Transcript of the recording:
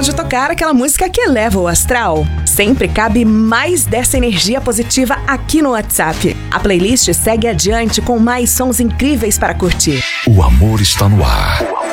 de tocar aquela música que eleva o astral. Sempre cabe mais dessa energia positiva aqui no WhatsApp. A playlist segue adiante com mais sons incríveis para curtir. O amor está no ar.